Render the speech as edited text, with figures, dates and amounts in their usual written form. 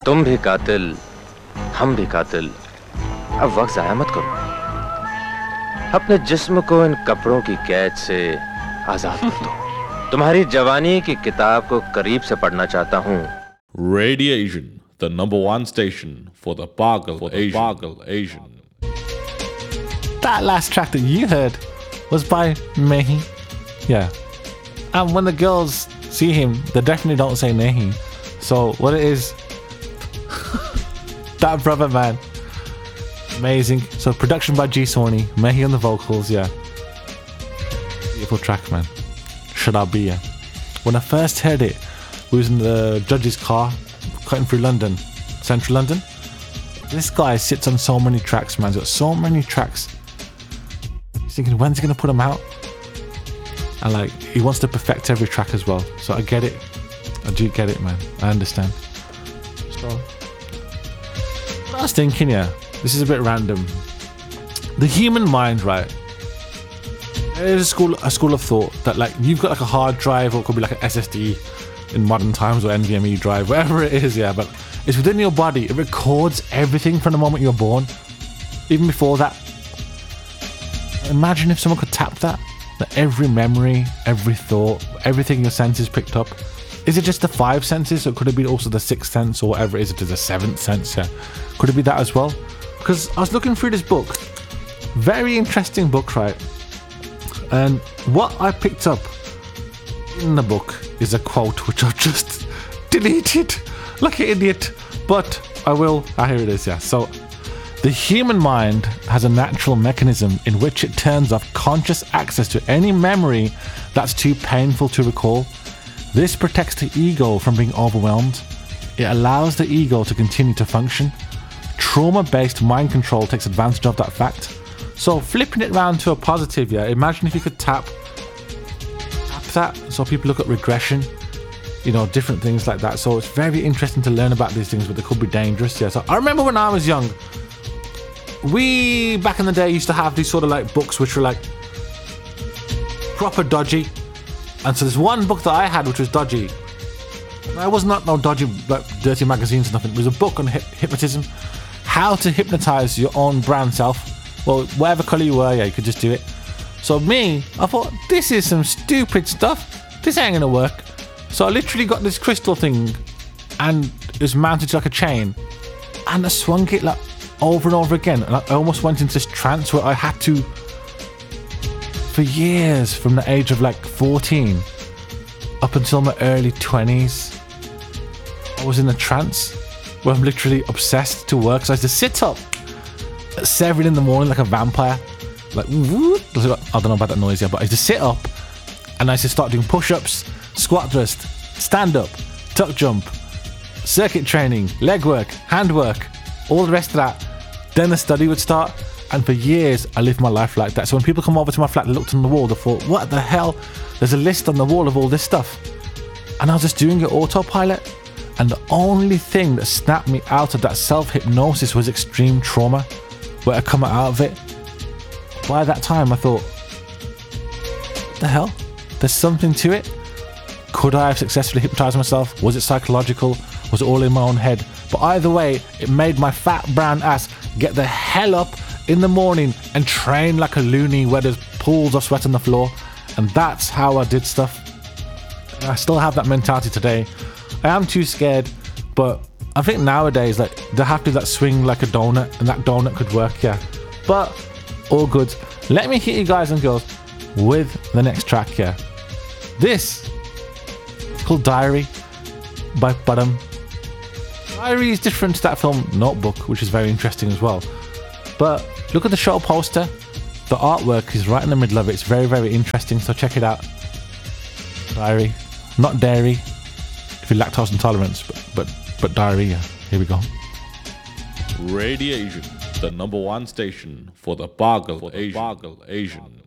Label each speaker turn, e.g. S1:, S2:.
S1: तुम भी कातिल, हम भी कातिल। अब वक्त ज़ाया मत करो। अपने जिस्म को इन कपड़ों की कैद से आजाद कर दो। तुम्हारी जवानी की किताब को करीब से पढ़ना चाहता हूँ।
S2: Radiation, the #1 station for the Pagal Asian.
S3: That last track that you heard was by Mehi. Yeah. And when the girls see him, they definitely don't say Mehi. So what it is, that brother, man, amazing. So production by G Sony, Mehi on the vocals, yeah. Beautiful track, man. Should I be? Yeah. When I first heard it, we was in the judge's car, cutting through London, central London. This guy sits on so many tracks, man. He's got so many tracks. He's thinking, when's he gonna put them out? And like, he wants to perfect every track as well. So I get it. I do get it, man. I understand. So, what I was thinking, yeah, this is a bit random. The human mind, right? There is a school of thought that like you've got like a hard drive, or it could be like an SSD in modern times, or NVMe drive, whatever it is, yeah. But it's within your body. It records everything from the moment you're born, even before that. Imagine if someone could tap that every memory, every thought, everything your senses picked up. Is it just the 5 senses, or could it be also the 6th sense, or whatever it is? It is the 7th sense, yeah. Could it be that as well? Because I was looking through this book, very interesting book, right? And what I picked up in the book is a quote which I've just deleted like an idiot, but I will. Here it is, yeah. So, the human mind has a natural mechanism in which it turns off conscious access to any memory that's too painful to recall. This protects the ego from being overwhelmed. It allows the ego to continue to function. Trauma-based mind control takes advantage of that fact. So flipping it round to a positive, yeah, imagine if you could tap that, so people look at regression, you know, different things like that. So it's very interesting to learn about these things, but they could be dangerous, yeah. So I remember when I was young, we back in the day used to have these sort of like books which were like proper dodgy. And so there's one book that I had which was dodgy. It was not no dodgy, like dirty magazines or nothing. It was a book on hypnotism, how to hypnotize your own brand self. Well, whatever colour you were, yeah, you could just do it. So me, I thought, this is some stupid stuff. This ain't gonna work. So I literally got this crystal thing, and it was mounted to like a chain, and I swung it like over and over again, and I almost went into this trance where I had to, for years, from the age of like 14 up until my early 20s, I was in a trance where I'm literally obsessed to work. So I used to sit up at 7 in the morning like a vampire, like whoop. I don't know about that noise yet, but I used to sit up and I used to start doing push-ups, squat thrust, stand up, tuck jump, circuit training, leg work, hand work, all the rest of that. Then the study would start, and for years I lived my life like that. So when people come over to my flat, they looked on the wall, they thought, what the hell? There's a list on the wall of all this stuff. And I was just doing it autopilot. And the only thing that snapped me out of that self-hypnosis was extreme trauma, where I come out of it. By that time I thought, what the hell? There's something to it. Could I have successfully hypnotized myself? Was it psychological? Was it all in my own head? But either way, it made my fat brown ass get the hell up in the morning and train like a loony where there's pools of sweat on the floor. And that's how I did stuff. And I still have that mentality today. I am too scared, but I think nowadays, like, they have to do that swing like a donut, and that donut could work, yeah. But all good. Let me hit you guys and girls with the next track, yeah. This is called Diary by Budham. Diary is different to that film Notebook, which is very interesting as well. But look at the show poster. The artwork is right in the middle of it. It's very, very interesting, so check it out. Diary, not dairy if you're lactose intolerant, but diarrhea. Here we go.
S2: Radiation, the #1 station for the Pagal Asian.